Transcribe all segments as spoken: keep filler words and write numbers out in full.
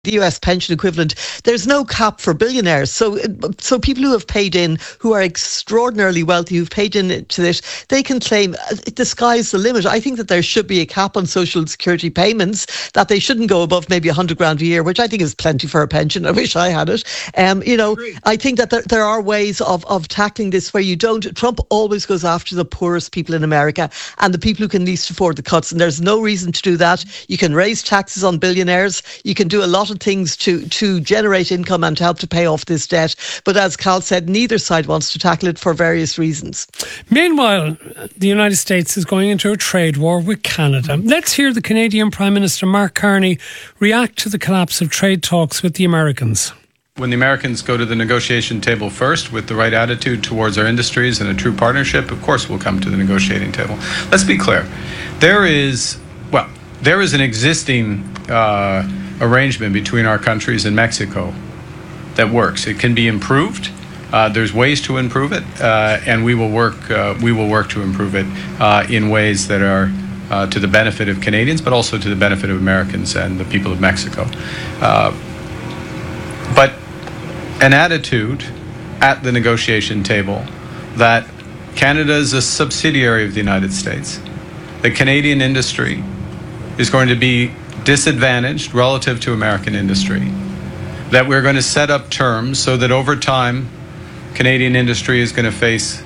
the U S pension equivalent, there's no cap for billionaires. So so people who have paid in, who are extraordinarily wealthy, who've paid in to this, they can claim the sky's the limit. I think that there should be a cap on social security payments, that they shouldn't go above maybe one hundred grand a year, which I think is plenty for a pension. I wish I had it. Um, you know, I think that there, there are ways of, of tackling this where you don't, Trump always goes after the poorest people in America and the people who can least afford the cuts. And there's no reason to do that. You can raise taxes on billionaires. You can do a lot of things to to generate income and to help to pay off this debt. But as Cal said, neither side wants to tackle it for various reasons. Meanwhile, the United States is going into a trade war with Canada. Let's hear the Canadian Prime Minister Mark Carney react to the collapse of trade talks with the Americans. When the Americans go to the negotiation table first with the right attitude towards our industries and a true partnership, of course we'll come to the negotiating table. Let's be clear. There is, well, there is an existing uh, arrangement between our countries and Mexico that works. It can be improved. Uh, there's ways to improve it, uh, and we will work. Uh, we will work to improve it uh, in ways that are uh, to the benefit of Canadians, but also to the benefit of Americans and the people of Mexico. Uh, but an attitude at the negotiation table that Canada is a subsidiary of the United States, the Canadian industry is going to be disadvantaged relative to American industry, that we're going to set up terms so that over time Canadian industry is going to face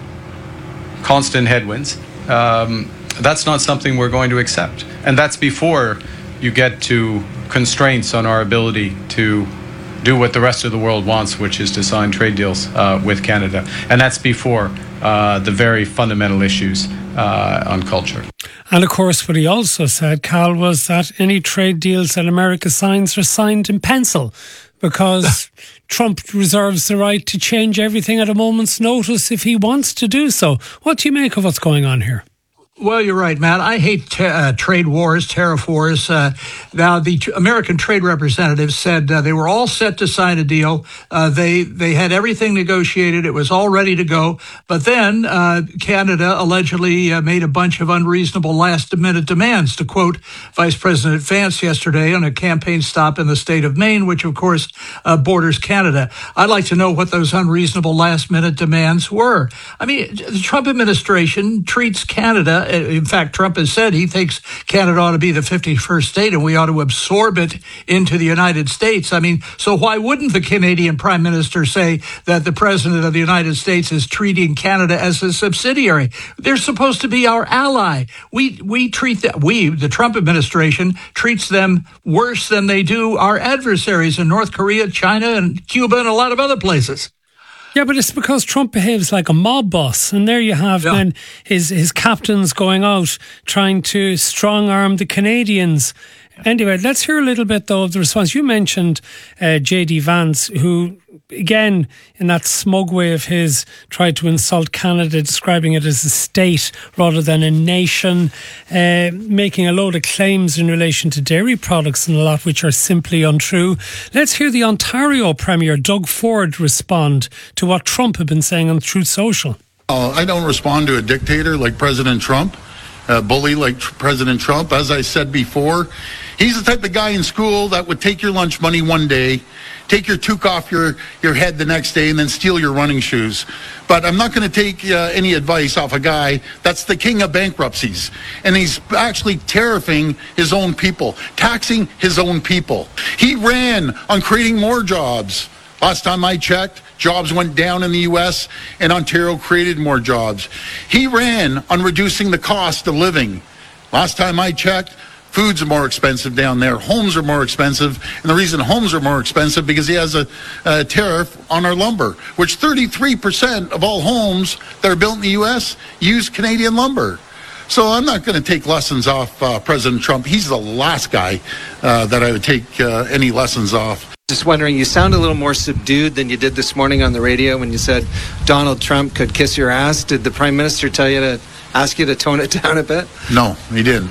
constant headwinds. Um, that's not something we're going to accept. And that's before you get to constraints on our ability to do what the rest of the world wants, which is to sign trade deals uh, with Canada. And that's before uh, the very fundamental issues uh, on culture. And of course, what he also said, Cal, was that any trade deals that America signs are signed in pencil because Trump reserves the right to change everything at a moment's notice if he wants to do so. What do you make of what's going on here? Well, you're right, Matt. I hate t- uh, trade wars, tariff wars. Uh, now, the t- American trade representatives said uh, they were all set to sign a deal. Uh, they they had everything negotiated. It was all ready to go. But then uh, Canada allegedly uh, made a bunch of unreasonable last-minute demands, to quote Vice President Vance yesterday on a campaign stop in the state of Maine, which, of course, uh, borders Canada. I'd like to know what those unreasonable last-minute demands were. I mean, the Trump administration treats Canada. In fact, Trump has said he thinks Canada ought to be the fifty-first state and we ought to absorb it into the United States. I mean, so why wouldn't the Canadian Prime Minister say that the President of the United States is treating Canada as a subsidiary? They're supposed to be our ally. We we treat that, we, the Trump administration, treats them worse than they do our adversaries in North Korea, China, and Cuba, and a lot of other places. Yeah, but it's because Trump behaves like a mob boss. And there you have yeah. then his, his captains going out trying to strong-arm the Canadians. Anyway, let's hear a little bit, though, of the response. You mentioned uh, J D Vance, who, again, in that smug way of his, tried to insult Canada, describing it as a state rather than a nation, uh, making a load of claims in relation to dairy products and a lot which are simply untrue. Let's hear the Ontario Premier, Doug Ford, respond to what Trump had been saying on Truth Social. Uh, I don't respond to a dictator like President Trump, a bully like President Trump. As I said before, he's the type of guy in school that would take your lunch money one day, take your toque off your, your head the next day, and then steal your running shoes. But I'm not going to take uh, any advice off a guy that's the king of bankruptcies. And he's actually tariffing his own people, taxing his own people. He ran on creating more jobs. Last time I checked, jobs went down in the U S and Ontario created more jobs. He ran on reducing the cost of living. Last time I checked, foods are more expensive down there. Homes are more expensive. And the reason homes are more expensive because he has a, a tariff on our lumber, which thirty-three percent of all homes that are built in the U S use Canadian lumber. So I'm not going to take lessons off uh, President Trump. He's the last guy uh, that I would take uh, any lessons off. Just wondering, you sound a little more subdued than you did this morning on the radio when you said Donald Trump could kiss your ass. Did the Prime Minister tell you to ask you to tone it down a bit? No, he didn't.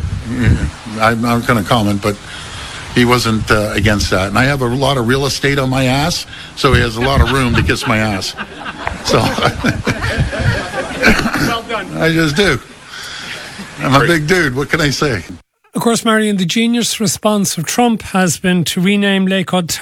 I'm not going to comment, but he wasn't uh, against that. And I have a lot of real estate on my ass, so he has a lot of room to kiss my ass. So well done. I just do. I'm a big dude. What can I say? Of course, Marion, the genius response of Trump has been to rename Lake